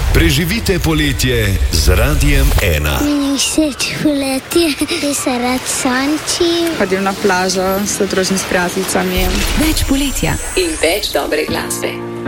Preživite poletje z Radiem 1. Meni všeč poletje, ker se rad sončim. Hodim na plažo, se družim s prijateljicami. Več poletja in več dobre glasbe.